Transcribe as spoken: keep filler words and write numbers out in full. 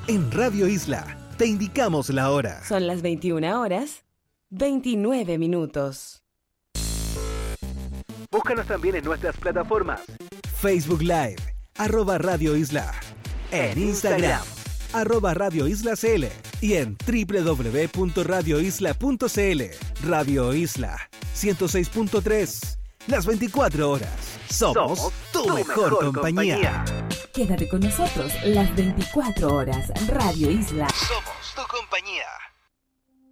En Radio Isla te indicamos la hora. Son las veintiuna horas, veintinueve minutos. Búscanos también en nuestras plataformas. Facebook Live, arroba Radio Isla. En Instagram, arroba Radio Isla C L. Y en doble u doble u doble u punto radio isla punto c l. Radio Isla, ciento seis punto tres. Las veinticuatro horas. Somos, Somos tu, tu mejor, mejor compañía. compañía. Quédate con nosotros las veinticuatro horas. Radio Isla. Somos tu compañía.